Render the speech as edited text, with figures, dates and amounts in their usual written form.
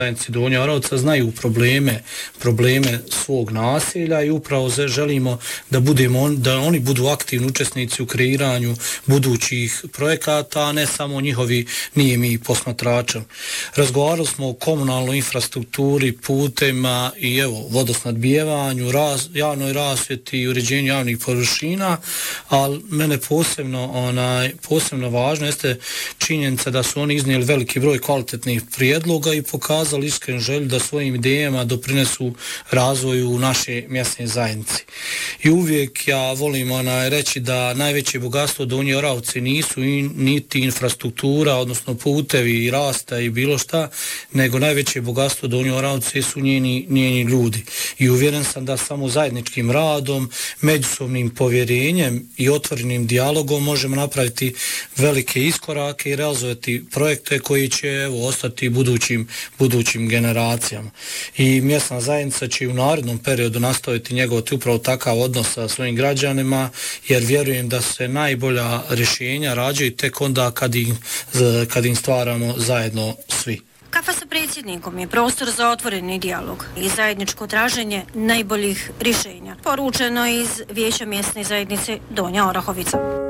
zajednici Donja Oravica znaju probleme svog naselja i upravo želimo da oni budu aktivni učesnici u kreiranju budućih projekata, a ne samo njihovi nijemi posmatrači. Razgovarali smo o komunalnoj infrastrukturi, putima i vodosnadbijevanju, javnoj rasvjeti i uređenju javnih površina, ali mene posebno važno jeste činjenica da su oni iznijeli veliki broj kvalitetnih prijedloga i pokazali iskrenu želju da svojim idejama doprinesu razvoju naše mjesne zajednice. I uvijek ja volim reći da najveće bogatstvo Donje Oravice nisu niti infrastruktura, odnosno putevi i rasta i bilo šta, nego najveće bogatstvo Donje Oravice su njeni ljudi. I uvjeren sam da samo zajedničkim radom, međusobnim povjerenjem i otvorenim dijalogom možemo napraviti velike iskorake i realizovati projekte koji će ostati budućim generacijama. I mjesna zajednica će u narednom periodu nastaviti njegovati upravo takav odnos sa svojim građanima, jer vjerujem da se najbolja rješenja rađaju tek onda kad im stvaramo zajedno svi. Kafa sa predsjednikom je prostor za otvoreni dijalog i zajedničko traženje najboljih rješenja. Poručeno iz Vijeća mjesne zajednice Donja Orahovica.